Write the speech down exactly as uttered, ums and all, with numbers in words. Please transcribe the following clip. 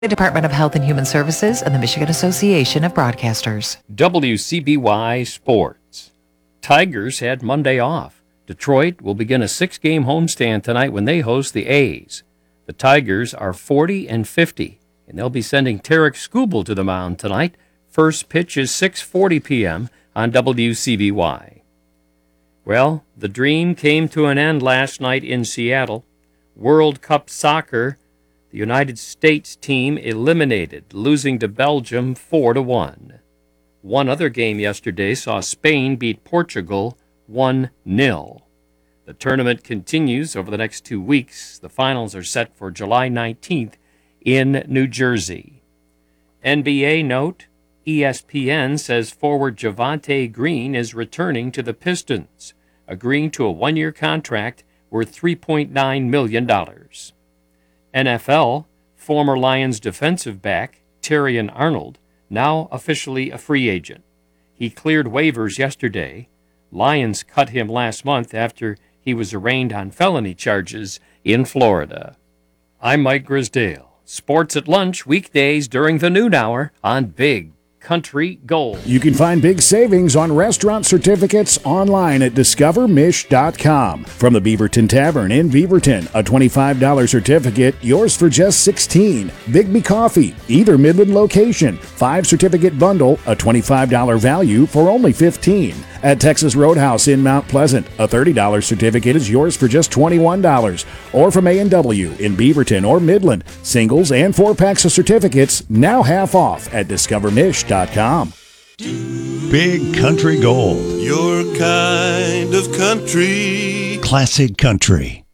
The Department of Health and Human Services and the Michigan Association of Broadcasters. W C B Y Sports. Tigers had Monday off. Detroit will begin a six-game homestand tonight when they host the A's. The Tigers are forty and fifty, and they'll be sending Tarek Skubal to the mound tonight. First pitch is six forty p.m. on W C B Y. Well, the dream came to an end last night in Seattle. World Cup Soccer, the United States team eliminated, losing to Belgium four to one. One other game yesterday saw Spain beat Portugal one nil. The tournament continues over the next two weeks. The finals are set for July nineteenth in New Jersey. N B A note, E S P N says forward Javonte Green is returning to the Pistons, agreeing to a one-year contract worth three point nine million dollars. N F L, former Lions defensive back Terrion Arnold, now officially a free agent. He cleared waivers yesterday. Lions cut him last month after he was arraigned on felony charges in Florida. I'm Mike Grisdale. Sports at Lunch, weekdays during the noon hour on Big Country Gold. You can find big savings on restaurant certificates online at discover mish dot com. From the Beaverton Tavern in Beaverton, a twenty-five dollars certificate, yours for just sixteen dollars. Bigby Coffee, either Midland location, five certificate bundle, a twenty-five dollars value for only fifteen dollars. At Texas Roadhouse in Mount Pleasant, a thirty dollars certificate is yours for just twenty-one dollars. Or from A and W in Beaverton or Midland, singles and four packs of certificates now half off at discover mish dot com. Big Country Gold. Your kind of country. Classic country.